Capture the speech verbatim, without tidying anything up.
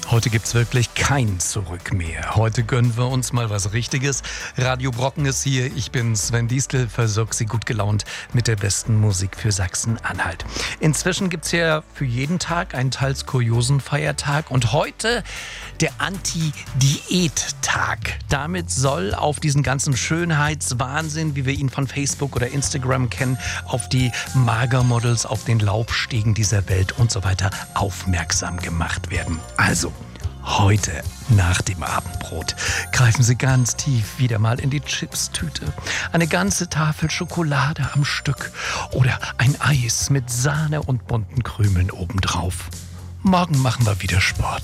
Heute gibt's wirklich kein Zurück mehr. Heute gönnen wir uns mal was Richtiges. Radio Brocken ist hier. Ich bin Sven Diestel, versorge Sie gut gelaunt mit der besten Musik für Sachsen-Anhalt. Inzwischen gibt's ja für jeden Tag einen teils kuriosen Feiertag und heute der Anti-Diät-Tag. Damit soll auf diesen ganzen Schönheitswahnsinn, wie wir ihn von Facebook oder Instagram kennen, auf die Magermodels, auf den Laufstegen dieser Welt und so weiter aufmerksam gemacht werden. Also, heute nach dem Abendbrot greifen Sie ganz tief wieder mal in die Chipstüte. Eine ganze Tafel Schokolade am Stück oder ein Eis mit Sahne und bunten Krümeln obendrauf. Morgen machen wir wieder Sport.